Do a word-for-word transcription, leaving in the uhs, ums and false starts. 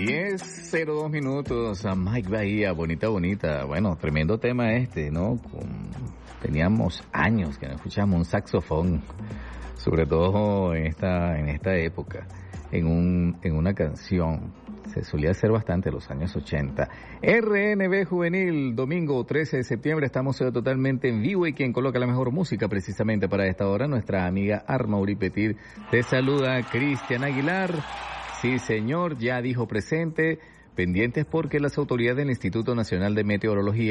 diez cero dos minutos a Mike Bahía, bonita, bonita. Bueno, tremendo tema este, ¿no? Con, teníamos años que no escuchamos un saxofón, sobre todo en esta, en esta época, en un, en una canción. Se solía hacer bastante en los años ochenta. R N B Juvenil, domingo trece de septiembre, estamos totalmente en vivo y quien coloca la mejor música precisamente para esta hora, nuestra amiga Armauri Petit. Te saluda Cristian Aguilar. Sí, señor, ya dijo presente, pendientes porque las autoridades del Instituto Nacional de Meteorología